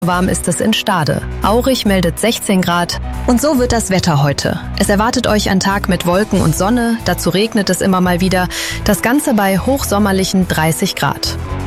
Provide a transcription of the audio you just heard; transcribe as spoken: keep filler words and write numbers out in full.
Warm ist es in Stade. Aurich meldet sechzehn Grad. Und so wird das Wetter heute. Es erwartet euch ein Tag mit Wolken und Sonne, dazu regnet es immer mal wieder. Das Ganze bei hochsommerlichen dreißig Grad.